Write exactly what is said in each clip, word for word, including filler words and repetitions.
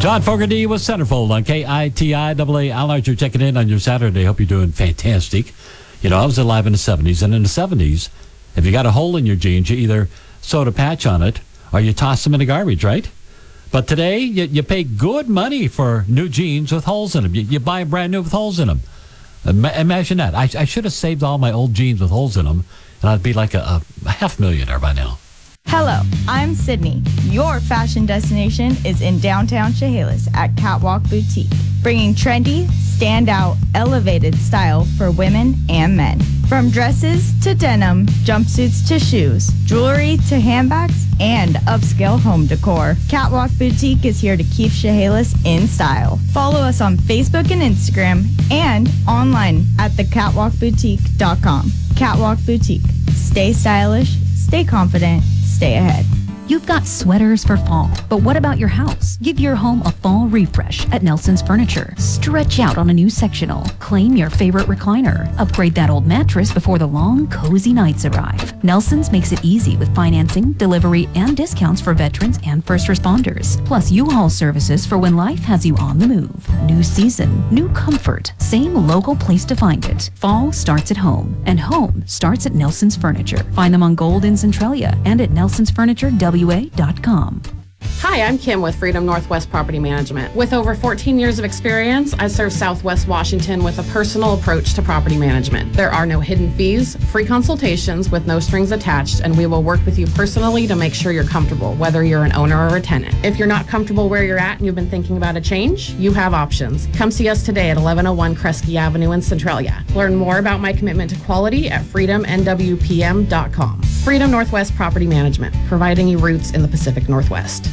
John Fogerty with Centerfold on K I T I A A. Allard, you're checking in on your Saturday. Hope you're doing fantastic. You know, I was alive in the seventies, and in the seventies, if you got a hole in your jeans, you either sewed a patch on it or you toss them in the garbage, right? But today, you, you pay good money for new jeans with holes in them. You, you buy brand new with holes in them. Imagine that. I, I should have saved all my old jeans with holes in them, and I'd be like a, a half millionaire by now. Hello, I'm Sydney. Your fashion destination is in downtown Chehalis at Catwalk Boutique, bringing trendy, standout, elevated style for women and men. From dresses to denim, jumpsuits to shoes, jewelry to handbags, and upscale home decor, Catwalk Boutique is here to keep Chehalis in style. Follow us on Facebook and Instagram and online at the catwalk boutique dot com. Catwalk Boutique. Stay stylish, stay confident, stay ahead. You've got sweaters for fall, but what about your house? Give your home a fall refresh at Nelson's Furniture. Stretch out on a new sectional. Claim your favorite recliner. Upgrade that old mattress before the long, cozy nights arrive. Nelson's makes it easy with financing, delivery, and discounts for veterans and first responders. Plus U-Haul services for when life has you on the move. New season, new comfort, same local place to find it. Fall starts at home, and home starts at Nelson's Furniture. Find them on Gold in Centralia and at nelsons furniture w a dot com. Hi, I'm Kim with Freedom Northwest Property Management. With over fourteen years of experience, I serve Southwest Washington with a personal approach to property management. There are no hidden fees, free consultations with no strings attached, and we will work with you personally to make sure you're comfortable, whether you're an owner or a tenant. If you're not comfortable where you're at and you've been thinking about a change, you have options. Come see us today at eleven oh one Kresge Avenue in Centralia. Learn more about my commitment to quality at freedom n w p m dot com. Freedom Northwest Property Management, providing you roots in the Pacific Northwest.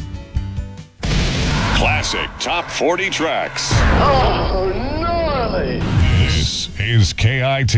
Classic Top forty Tracks. Oh, gnarly. This is K I T.